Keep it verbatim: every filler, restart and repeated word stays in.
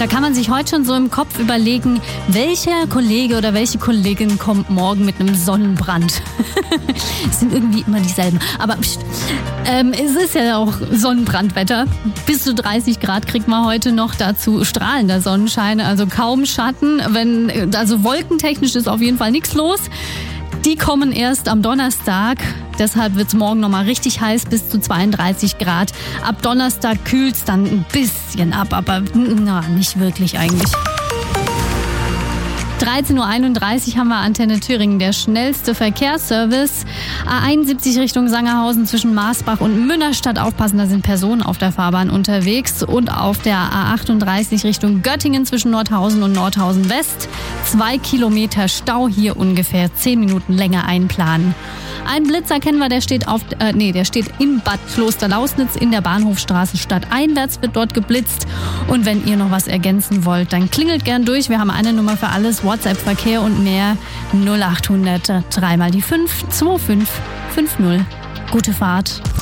Da kann man sich heute schon so im Kopf überlegen, welcher Kollege oder welche Kollegin kommt morgen mit einem Sonnenbrand. Es sind irgendwie immer dieselben. Aber pst, ähm, es ist ja auch Sonnenbrandwetter. Bis zu dreißig Grad kriegt man heute noch, dazu strahlender Sonnenschein, also kaum Schatten. Wenn, also wolkentechnisch ist auf jeden Fall nichts los. Die kommen erst am Donnerstag. Deshalb wird es morgen nochmal richtig heiß, bis zu zweiunddreißig Grad. Ab Donnerstag kühlt es dann ein bisschen ab, aber na, nicht wirklich eigentlich. dreizehn Uhr einunddreißig haben wir Antenne Thüringen, der schnellste Verkehrsservice. A einundsiebzig Richtung Sangerhausen zwischen Marsbach und Münnerstadt. Aufpassen, da sind Personen auf der Fahrbahn unterwegs. Und auf der A achtunddreißig Richtung Göttingen zwischen Nordhausen und Nordhausen West. Zwei Kilometer Stau, hier ungefähr zehn Minuten länger einplanen. Ein Blitzer kennen wir, der steht auf, äh, nee, der steht in Bad Klosterlausnitz in der Bahnhofstraße stadteinwärts, wird dort geblitzt. Und wenn ihr noch was ergänzen wollt, dann klingelt gern durch. Wir haben eine Nummer für alles, WhatsApp-Verkehr und mehr. null achthundert, dreimal die fünf, zwei fünf fünf null. Gute Fahrt.